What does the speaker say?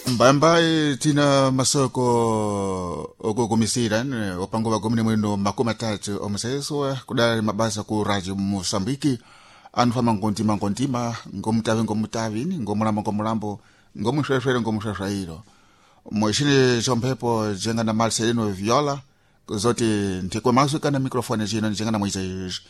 Mbambai tina masoko okukumisira opanguva gomini mwino makumi atatu omuseso kudali mabasa ku Radio Mosambiki anufama ngontima ngomutavi ngomulambo ngomushweshwero mwishini chompepo jenga na Marcelino Viola zoti ntikwe masu kana mikrofone jino jenga na mwiza